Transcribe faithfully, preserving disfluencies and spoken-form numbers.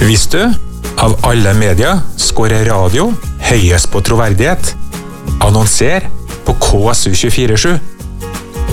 Visste du? Av alle medier skårer radio høyest på troverdighet. Annonser på K S U to fire sju.